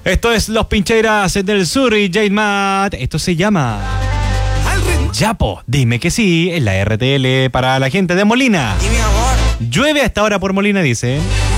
Esto es Los Pincheras del Sur y Jade Matt. Esto se llama Yapo, dime que sí, en la RTL para la gente de Molina. Y mi amor. Llueve a esta hora por Molina, dice.